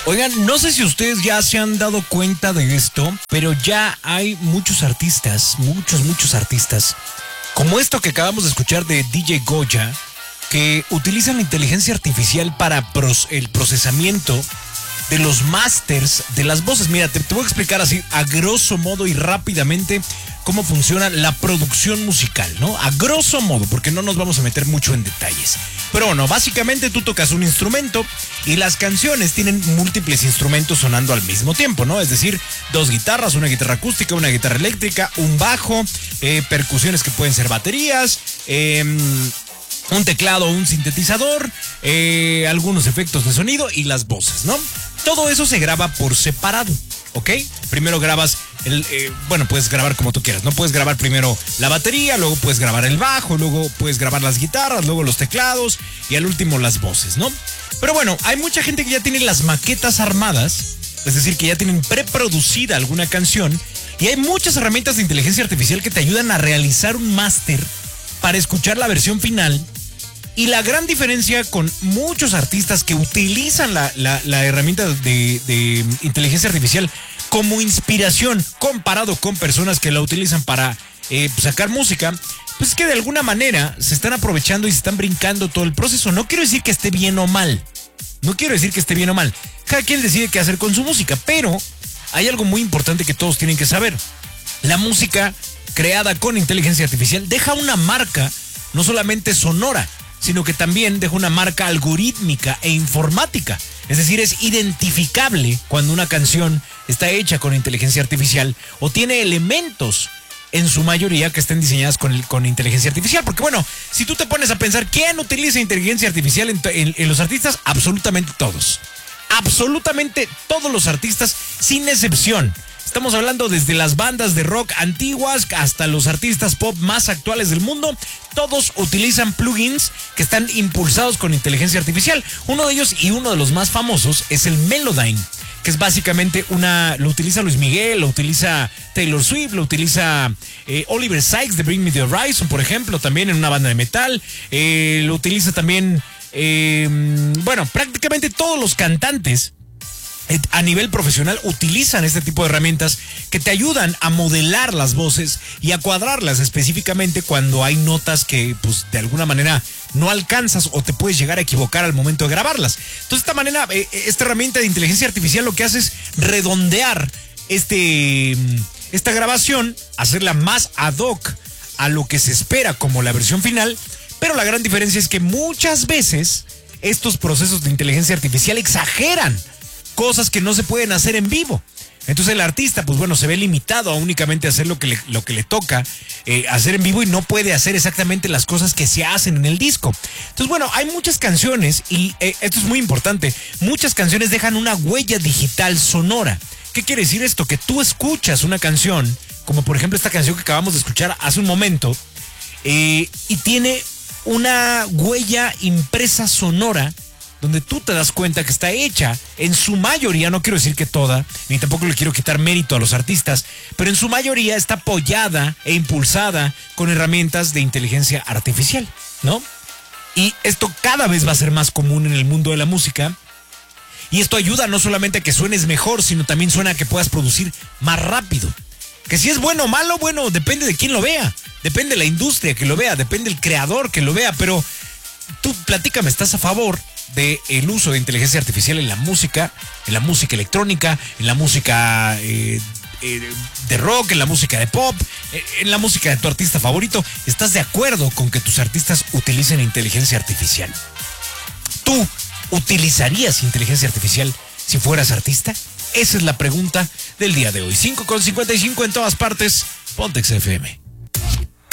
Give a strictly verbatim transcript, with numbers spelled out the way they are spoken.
Oigan, no sé si ustedes ya se han dado cuenta de esto, pero ya hay muchos artistas, muchos, muchos artistas, como esto que acabamos de escuchar de D J Goya, que utilizan la inteligencia artificial para pros, el procesamiento de los masters de las voces. Mira, te, te voy a explicar así a grosso modo y rápidamente cómo funciona la producción musical, ¿no? A grosso modo, porque no nos vamos a meter mucho en detalles. Pero bueno, básicamente tú tocas un instrumento y las canciones tienen múltiples instrumentos sonando al mismo tiempo, ¿no? Es decir, dos guitarras, una guitarra acústica, una guitarra eléctrica, un bajo, eh, percusiones que pueden ser baterías, eh, un teclado, un sintetizador, eh, algunos efectos de sonido y las voces, ¿no? Todo eso se graba por separado, ¿ok? Primero grabas, el, eh, bueno, puedes grabar como tú quieras, ¿no? Puedes grabar primero la batería, luego puedes grabar el bajo, luego puedes grabar las guitarras, luego los teclados y al último las voces, ¿no? Pero bueno, hay mucha gente que ya tiene las maquetas armadas, es decir, que ya tienen preproducida alguna canción y hay muchas herramientas de inteligencia artificial que te ayudan a realizar un máster para escuchar la versión final. Y la gran diferencia con muchos artistas que utilizan la, la, la herramienta de, de inteligencia artificial como inspiración comparado con personas que la utilizan para eh, sacar música, pues es que de alguna manera se están aprovechando y se están brincando todo el proceso. No quiero decir que esté bien o mal, no quiero decir que esté bien o mal. Cada quien decide qué hacer con su música, pero hay algo muy importante que todos tienen que saber. La música creada con inteligencia artificial deja una marca no solamente sonora, sino que también deja una marca algorítmica e informática. Es decir, es identificable cuando una canción está hecha con inteligencia artificial o tiene elementos, en su mayoría, que estén diseñadas con, el, con inteligencia artificial. Porque bueno, si tú te pones a pensar, ¿quién utiliza inteligencia artificial en, en, en los artistas? Absolutamente todos. Absolutamente todos los artistas, sin excepción. Estamos hablando desde las bandas de rock antiguas hasta los artistas pop más actuales del mundo. Todos utilizan plugins que están impulsados con inteligencia artificial. Uno de ellos y uno de los más famosos es el Melodyne, que es básicamente una... Lo utiliza Luis Miguel, lo utiliza Taylor Swift, lo utiliza eh, Oliver Sykes de Bring Me the Horizon, por ejemplo, también en una banda de metal. Eh, lo utiliza también... Eh, bueno, prácticamente todos los cantantes a nivel profesional utilizan este tipo de herramientas que te ayudan a modelar las voces y a cuadrarlas específicamente cuando hay notas que pues de alguna manera no alcanzas o te puedes llegar a equivocar al momento de grabarlas. Entonces de esta manera, eh, esta herramienta de inteligencia artificial lo que hace es redondear este, esta grabación, hacerla más ad hoc a lo que se espera como la versión final, pero la gran diferencia es que muchas veces estos procesos de inteligencia artificial exageran cosas que no se pueden hacer en vivo. Entonces el artista, pues bueno, se ve limitado a únicamente hacer lo que le, lo que le toca eh, hacer en vivo y no puede hacer exactamente las cosas que se hacen en el disco. Entonces, bueno, hay muchas canciones y eh, esto es muy importante. Muchas canciones dejan una huella digital sonora. ¿Qué quiere decir esto? Que tú escuchas una canción, como por ejemplo esta canción que acabamos de escuchar hace un momento, eh, y tiene una huella impresa sonora donde tú te das cuenta que está hecha en su mayoría, no quiero decir que toda, ni tampoco le quiero quitar mérito a los artistas, pero en su mayoría está apoyada e impulsada con herramientas de inteligencia artificial, ¿no? Y esto cada vez va a ser más común en el mundo de la música. Y esto ayuda no solamente a que suenes mejor, sino también suena a que puedas producir más rápido. Que si es bueno o malo, bueno, depende de quién lo vea. Depende de la industria que lo vea, depende del creador que lo vea, pero tú platícame, ¿estás a favor del uso de inteligencia artificial en la música, en la música electrónica, en la música eh, eh, de rock, en la música de pop, eh, en la música de tu artista favorito? ¿Estás de acuerdo con que tus artistas utilicen inteligencia artificial? ¿Tú utilizarías inteligencia artificial si fueras artista? Esa es la pregunta del día de hoy. cinco con cincuenta y cinco en todas partes. Pontex F M.